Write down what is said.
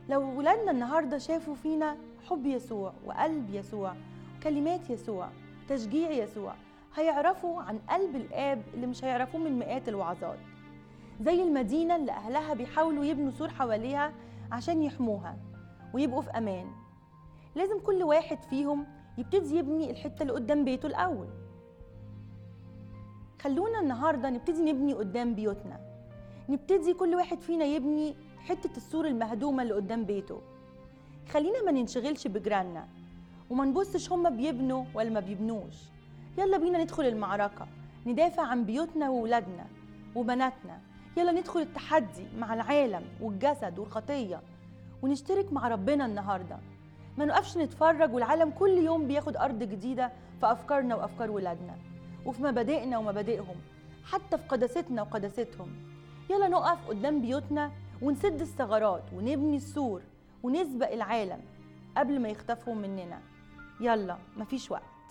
لو ولادنا النهاردة شافوا فينا حب يسوع وقلب يسوع وكلمات يسوع تشجيع يسوع، هيعرفوا عن قلب الآب اللي مش هيعرفوه من مئات الوعظات. زي المدينة اللي أهلها بيحاولوا يبنوا سور حواليها عشان يحموها ويبقوا في أمان، لازم كل واحد فيهم يبتدي يبني الحتة اللي قدام بيته الأول. خلونا النهاردة نبتدي نبني قدام بيوتنا، نبتدي كل واحد فينا يبني حتة السور المهدومة اللي قدام بيته. خلينا ما ننشغلش بجيراننا وما نبصش هما بيبنوا ولا ما بيبنوش. يلا بينا ندخل المعركة، ندافع عن بيوتنا وولادنا وبناتنا. يلا ندخل التحدي مع العالم والجسد والخطية ونشترك مع ربنا النهاردة. ما نقفش نتفرج والعالم كل يوم بياخد أرض جديدة في أفكارنا وأفكار ولادنا وفي مبادئنا ومبادئهم، حتى في قداستنا وقداستهم. يلا نقف قدام بيوتنا ونسد الثغرات ونبني السور ونسبق العالم قبل ما يختفوا مننا. يلا، مفيش وقت.